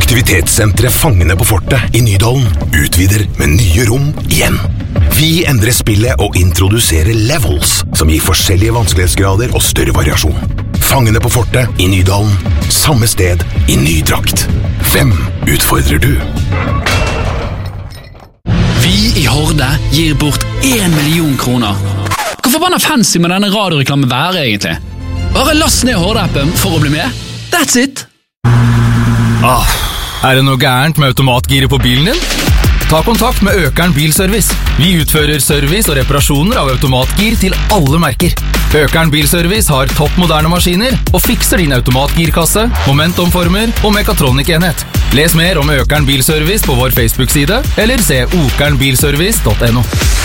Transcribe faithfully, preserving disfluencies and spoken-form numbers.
Aktivitetssenteret Fangene på Fortet i Nydalen utvider med nye rom igjen. Vi endrer spillet og introduserer levels, som gir forskjellige vanskelighetsgrader og større variasjon. Fangene på Fortet i Nydalen. Samme sted i ny drakt. Hvem utfordrer du? Vi i Horde gir bort en million kroner. Hvor forbanna fancy må denne radioreklamen være egentlig? Bare last ned Horde-appen for å bli med. That's it! Ah, er det noe gærent med automatgiret på bilen din? Ta kontakt med Økern Bilservice. Vi utfører service og reparasjoner av automatgir til alle merker. Økern Bilservice har topp moderne maskiner og fikser din automatgirkasse, momentomformer og mekatronikenhet. Les mer om Økern Bilservice på vår Facebook-side, eller se okernbilservice punktum no.